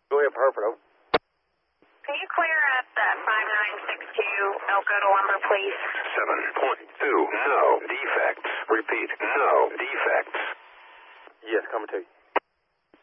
Go ahead for Hereford, over. Can you clear at that 5962 Elko to Lumber, please? 7.2, no defects. Repeat, no defects. Yes, coming to you.